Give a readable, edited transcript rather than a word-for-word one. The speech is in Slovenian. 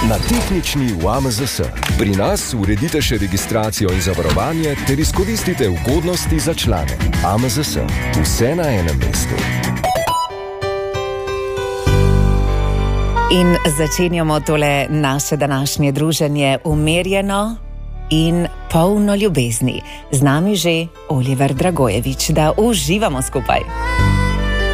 na tehnični v AMZS. Pri nas uredite še registracijo in zavarovanje ter izkoristite ugodnosti za člane. AMZS. Vse na enem mestu. In začenjamo tole naše današnje druženje umirjeno in polno ljubezni. Z nami že Oliver Dragojevič, da uživamo skupaj.